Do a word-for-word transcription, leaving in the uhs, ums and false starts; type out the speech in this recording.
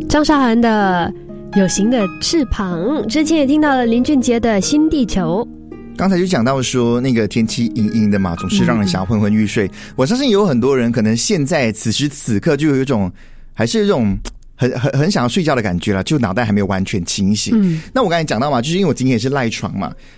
张韶涵的有形的翅膀，之前也听到了林俊杰的新地球。 刚才就讲到说那个天气阴阴的嘛，总是让人想昏昏欲睡、嗯、我相信有很多人可能现在此时此刻就有一种还是有一种很很很想要睡觉的感觉啦，就脑袋还没有完全清醒。嗯，那我刚才讲到嘛，就是因为我今天也是赖床嘛，